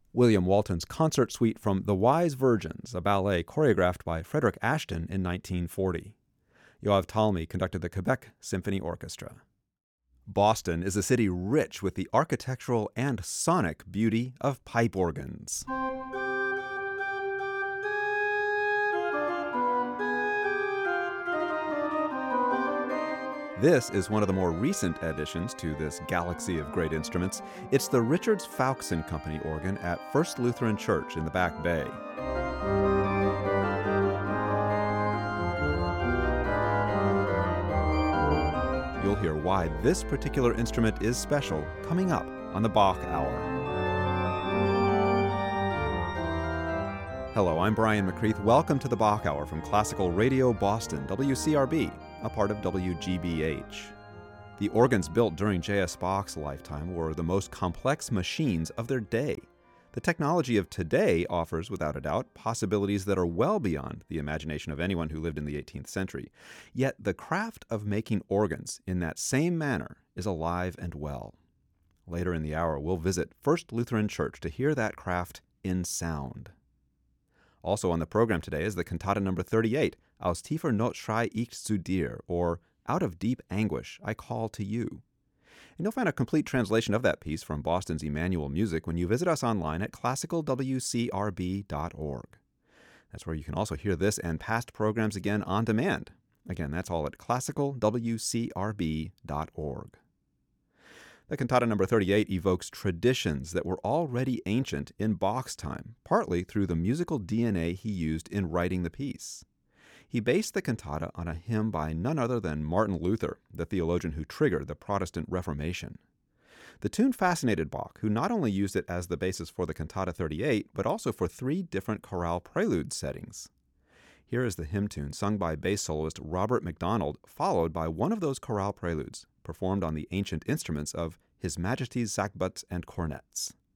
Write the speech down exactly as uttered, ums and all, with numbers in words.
William Walton's concert suite from The Wise Virgins, a ballet choreographed by Frederick Ashton in nineteen forty. Yoav Talmy conducted the Quebec Symphony Orchestra. Boston is a city rich with the architectural and sonic beauty of pipe organs. This is one of the more recent additions to this galaxy of great instruments. It's the Richards Fowkes and Company organ at First Lutheran Church in the Back Bay. You'll hear why this particular instrument is special coming up on the Bach Hour. Hello, I'm Brian McCreath. Welcome to the Bach Hour from Classical Radio Boston, W C R B, a part of W G B H. The organs built during J S Bach's lifetime were the most complex machines of their day. The technology of today offers, without a doubt, possibilities that are well beyond the imagination of anyone who lived in the eighteenth century. Yet the craft of making organs in that same manner is alive and well. Later in the hour, we'll visit First Lutheran Church to hear that craft in sound. Also on the program today is the cantata number thirty-eight, Aus tiefer Not schrei ich zu dir, or Out of Deep Anguish, I Call to You. And you'll find a complete translation of that piece from Boston's Emmanuel Music when you visit us online at classical w c r b dot org. That's where you can also hear this and past programs again on demand. Again, that's all at classical w c r b dot org. The cantata number thirty-eight evokes traditions that were already ancient in Bach's time, partly through the musical D N A he used in writing the piece. He based the cantata on a hymn by none other than Martin Luther, the theologian who triggered the Protestant Reformation. The tune fascinated Bach, who not only used it as the basis for the cantata thirty-eight, but also for three different chorale prelude settings. Here is the hymn tune sung by bass soloist Robert MacDonald, followed by one of those chorale preludes, performed on the ancient instruments of His Majesty's sackbuts and cornets.